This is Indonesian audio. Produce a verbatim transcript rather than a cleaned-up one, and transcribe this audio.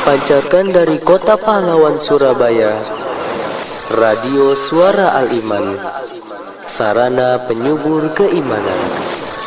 Dipancarkan dari Kota Pahlawan Surabaya, Radio Suara Al-Iman, sarana penyubur keimanan.